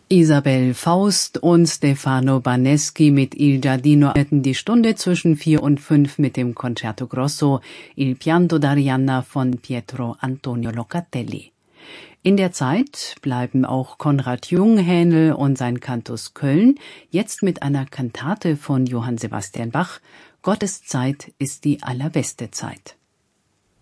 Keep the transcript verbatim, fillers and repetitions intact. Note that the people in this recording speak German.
Isabel Faust und Stefano Baneschi mit Il Giardino hätten die Stunde zwischen vier und fünf mit dem Concerto Grosso Il Pianto d'Arianna von Pietro Antonio Locatelli. In der Zeit bleiben auch Konrad Junghähnel und sein Cantus Köln jetzt mit einer Kantate von Johann Sebastian Bach. Gottes Zeit ist die allerbeste Zeit.